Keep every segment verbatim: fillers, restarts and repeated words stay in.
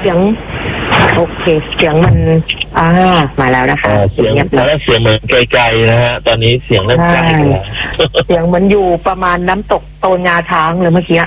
สียงโอเคเสียงมันอ่ามาแล้วนะคะเสียงแล้วเสียงเหมือนไกลๆนะฮะตอนนี้เสียงเริ่มใกล้แล้วเสียงเหมือนอยู่ประมาณน้ำตกโตนงาช้างเลยเมื่อกี้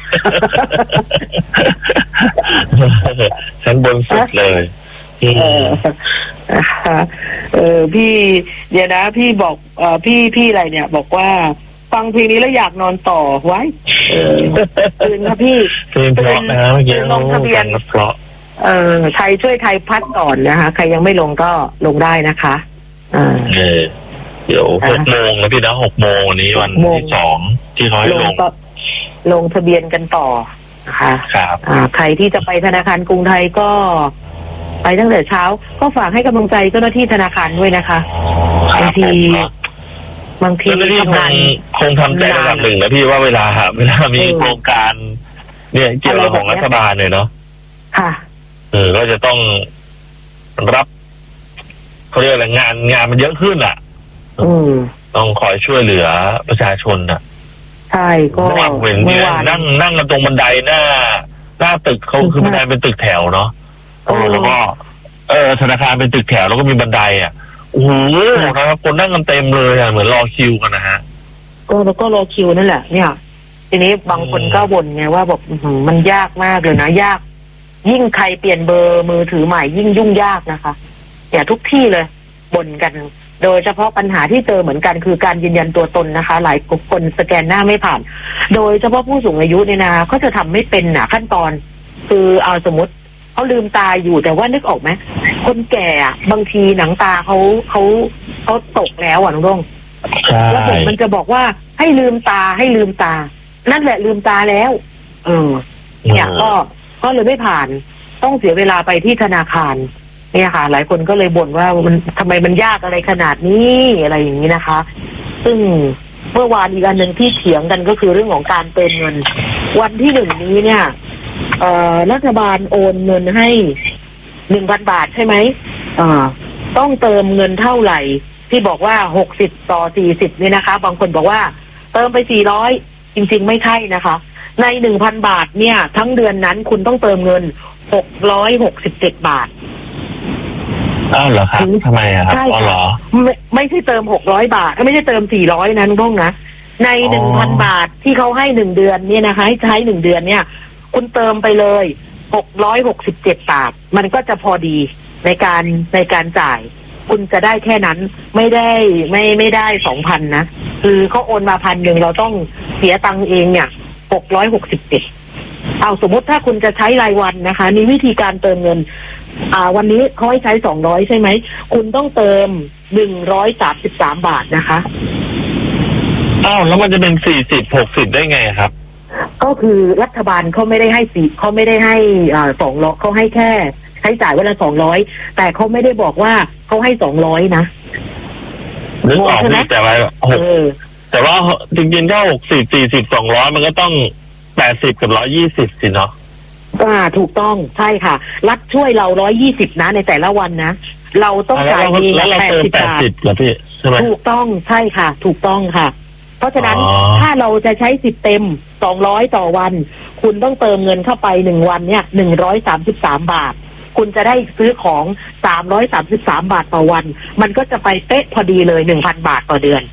ชั้นบนสุดเลยเออเออพี่เดี๋ยวนะพี่บอกเออพี่พี่อะไรเนี่ยบอกว่าฟังเพลงนี้แล้วอยากนอนต่อไว้เออตื่นครับพี่ตื่นเพราะนะเมื่อกี้ลงทะเบียนเพราะเออไทยช่วยไทยพัดก่อนนะคะใครยังไม่ลงก็ลงได้นะคะอ่าเออเดี๋ยวหกโมงนะพี่นะหกโมงวันนี้วันที่สองที่เขาให้ลงลงทะเบียนกันต่อนะคะครับอ่าใครที่จะไปธนาคารกรุงไทยก็ไปตั้งแต่เช้าก็ฝากให้กำลังใจเจ้าหน้าที่ธนาคารด้วยนะคะบางทีบางทีทำงานคงทำใจระดับหนึ่งนะพี่ว่าเวลาเวลามีโครงการเนี่ยเกี่ยวกับของรัฐบาลเลยเนาะค่ะเออก็จะต้องรับเขาเรียกอะไรงานงานมันเยอะขึ้นอ่ะอืมต้องคอยช่วยเหลือประชาชนอ่ะใช่ก็เว้นเนี่ยนั่งนั่งกันตรงบันไดหน้าหน้าตึกเขาคือบันไดเป็นตึกแถวเนาะแล้วก็เออธนาคารเป็นตึกแถวแล้วก็มีบันไดอ่ะโอ้โหนะครับคนนั่งกันเต็มเลยอ่ะเหมือนรอคิวกันนะฮะก็แล้วก็รอคิวนั่นแหละเนี่ยทีนี้บางคนก็บ่นไงว่าแบบมันยากมากเลยนะยากยิ่งใครเปลี่ยนเบอร์มือถือใหม่ยิ่งยุ่งยากนะคะอย่าทุกที่เลยบ่นกันโดยเฉพาะปัญหาที่เจอเหมือนกันคือการยืนยันตัวตนนะคะหลายคนสแกนหน้าไม่ผ่านโดยเฉพาะผู้สูงอายุเนี่ยนะเขาจะทำไม่เป็นนะขั้นตอนคือเอาสมมติเขาลืมตาอยู่แต่ว่านึกออกไหมคนแก่บางทีหนังตาเขาเขาเขาตกแล้วอ่ะน้องร่งแล้วผมมันจะบอกว่าให้ลืมตาให้ลืมตานั่นแหละลืมตาแล้วเออเนี่ยก็ก็เลยไม่ผ่านต้องเสียเวลาไปที่ธนาคารเนี่ยค่ะหลายคนก็เลยบ่นว่ามันทำไมมันยากอะไรขนาดนี้อะไรอย่างนี้นะคะซึ่งเมื่อวานอีกอันหนึ่งที่เถียงกันก็คือเรื่องของการเติมเงินวันที่หนึ่งนี้เนี่ยเอ่อรัฐบาลโอนเงินให้หนึ่งพันบาทใช่ไหมอ่าต้องเติมเงินเท่าไหร่ที่บอกว่าหกสิบต่อสี่สิบนี่นะคะบางคนบอกว่าเติมไปสี่ร้อยจริงๆไม่ใช่นะคะในหนึ่งพันบาทเนี่ยทั้งเดือนนั้นคุณต้องเติมเงินหกร้อยหกสิบเจ็ดบาทอ้าวเหรอครับทำไมอะครับอ๋อเหรอไม่ไม่ใช่เติมหกร้อยบาทไม่ใช่เติมสี่ร้อยนะนุ้งนะในหนึ่งพันบาทที่เขาให้หนึ่งเดือนเนี่ยนะคะให้ใช้หนึ่งเดือนเนี่ยคุณเติมไปเลยหกร้อยหกสิบเจ็ดบาทมันก็จะพอดีในการในการจ่ายคุณจะได้แค่นั้นไม่ได้ไม่ไม่ได้สองพันนะคือเขาโอนมาพันหนึ่งเราต้องเสียตังค์เองเนี่ยหกร้อยหกสิบเจ็ดเอาสมมติถ้าคุณจะใช้รายวันนะคะมีวิธีการเติมเงินอ่าวันนี้เขาให้ใช้สองร้อยใช่ไหมคุณต้องเติมหนึ่งร้อยสามสิบสามบาทนะคะอ้าวแล้วมันจะเป็นสี่สิบหกสิบได้ไงครับก็คือรัฐบาลเขาไม่ได้ให้สี่เขาไม่ได้ให้อ่าสองร้อยเขาให้แค่ใช้จ่ายวันละสองร้อยแต่เขาไม่ได้บอกว่าเขาให้สองร้อยนะนึกออกนี่แต่ว่าหกแต่ว่าจริงๆถ้าหกสิบสี่สิบสองร้อยมันก็ต้องแปดสิบกับร้อยยี่สิบสิเนาะอ่าถูกต้องใช่ค่ะรัฐช่วยเราร้อยยี่สิบนะในแต่ละวันนะเราต้องจ่ายเองแปดสิบบาทถูกต้องใช่ค่ะถูกต้องค่ะเพราะฉะนั้นถ้าเราจะใช้สิทธิ์เต็มสองร้อยต่อวันคุณต้องเติมเงินเข้าไปหนึ่งวันเนี่ยหนึ่งร้อยสามสิบสามบาทคุณจะได้ซื้อของสามร้อยสามสิบสามบาทต่อวันมันก็จะไปเป๊ะพอดีเลยหนึ่งพันบาทต่อเดือน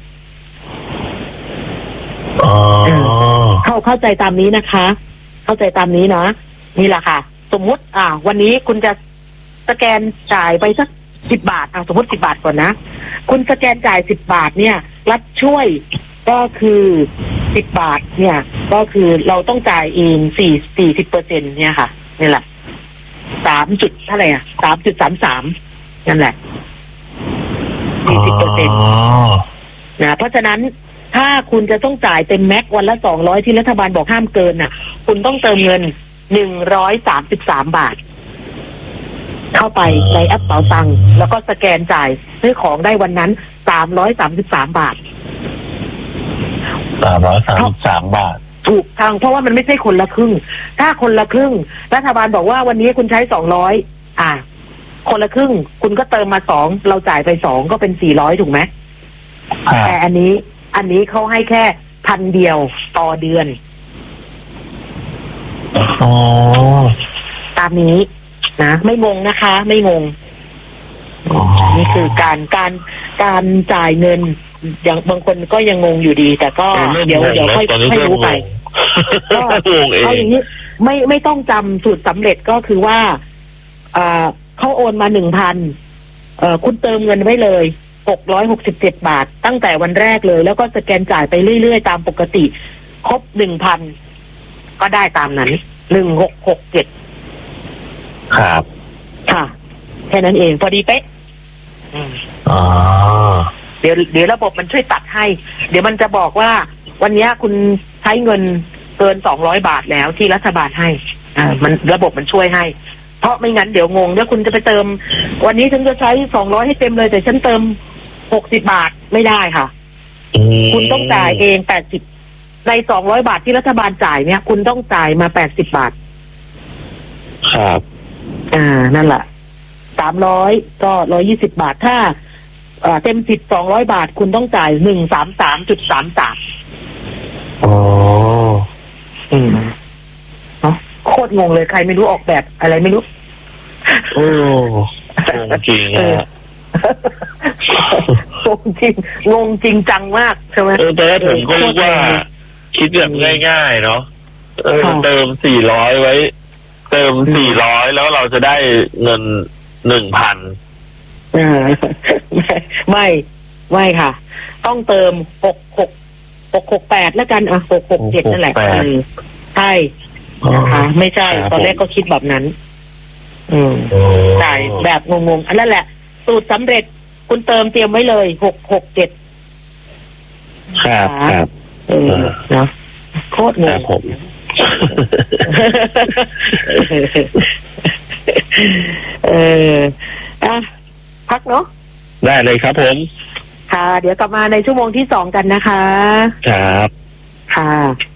อ๋อเข้าเข้าใจตามนี้นะคะเข้าใจตามนี้เนาะนี่แหละค่ะสมมุติอ่าวันนี้คุณจะสแกนจ่ายไปสักสิบบาทอ่าสมมติสิบบาทก่อนนะคุณสแกนจ่ายสิบบาทเนี่ยรัฐช่วยก็คือสิบบาทเนี่ยก็คือเราต้องจ่ายเองสี่สี่สิบเปอร์เซ็นต์เนี่ยค่ะนี่แหละสามจุดเท่าไหร่อ่ะสามจุดสามสามนั่นแหละสี่สิบเปอร์เซ็นต์นะเพราะฉะนั้นถ้าคุณจะต้องจ่ายเต็มแม็กวันละสองร้อยที่รัฐบาลบอกห้ามเกินน่ะคุณต้องเติมเงินหนึ่งร้อยสามสิบสามบาทเข้าไปในแอปเป๋าตังค์แล้วก็สแกนจ่ายซื้อของได้วันนั้นสามร้อยสามสิบสามบาทสามร้อยสามสิบสามบาทถูกทางเพราะว่ามันไม่ใช่คนละครึ่งถ้าคนละครึ่งรัฐบาลบอกว่าวันนี้คุณใช้สองร้อยอ่าคนละครึ่งคุณก็เติมมาสองเราจ่ายไปสองก็เป็นสี่ร้อยถูกไหมแต่อันนี้อันนี้เขาให้แค่พันเดียวต่อเดือนอ๋อตามนี้นะไม่งงนะคะ ไม่งงอ๋อนี่คือการการการจ่ายเงิน อย่างบางคนก็ยังงงอยู่ดี แต่ก็เดี๋ยวเดี๋ยวค่อยค่อยรู้ไปก็งงเอเอางอย่างนี้ไม่ไม่ต้องจำสูตรสำเร็จก็คือว่าอ่าเขาโอนมาหนึ่งพันเอ่อคุณเติมเงินไว้เลยหกร้อยหกสิบเจ็ดบาทตั้งแต่วันแรกเลย แล้วก็สแกนจ่ายไปเรื่อยๆตามปกติ ครบหนึ่งพันก็ได้ตามนั้นหนึ่งหกหกเจ็ดครับค่ะ แค่นั้นเองพอดีเป๊ะอืมอ๋อเดี๋ยวเดี๋ยวระบบมันช่วยตัดให้ เดี๋ยวมันจะบอกว่า วันนี้คุณใช้เงินเกินสองร้อยบาทแล้วที่รัฐบาลให้ อ่า มันระบบมันช่วยให้ เพราะไม่งั้นเดี๋ยวงงเดี๋ยวคุณจะไปเติม วันนี้ฉันจะใช้สองร้อยให้เต็มเลย แต่ฉันเติมหกสิบบาทไม่ได้ค่ะอืมคุณต้องจ่ายเองแปดสิบในสองร้อยบาทที่รัฐบาลจ่ายเนี่ย คุณต้องจ่ายมาแปดสิบบาทครับอ่า นั่นแหละสามร้อยก็ร้อยี่สิบบาทถ้าเอ่อเต็มสิบสองร้อยบาท คุณต้องจ่ายหนึ่งสามสามจุดสามสามอ๋ออืมเนาะโคตรงงเลยใครไม่รู้ออกแบบอะไรไม่รู้โอ้งงจริงเออฮะงงจริงงงจริงจังมากใช่ไหมเออแต่ผมก็รู้ว่า คิดแบบง่ายๆเนาะเออค่ะเติมสี่ร้อยไว้ เติมสี่ร้อยแล้วเราจะได้เงินหนึ่งพันเออไม่ไม่ไม่ค่ะ ต้องเติมหกหกหกหกแปดแล้วกันอ่ะหกหกเจ็ดนั่นแหละหกหกแปดเออใช่นะคะไม่ใช่ครับตอนแรกก็คิดแบบนั้น อืม จ่ายแบบงงๆอันนั้นแหละ สูตรสำเร็จคุณเติมเตรียมไว้เลยหกหกเจ็ดครับครับเออเนาะโคตรงครังบผมเอออ่ะพักเนาะได้เลยครับผมค่ะ เดี๋ยวกลับมาในชั่วโมงที่สองกันนะคะครับค่ะ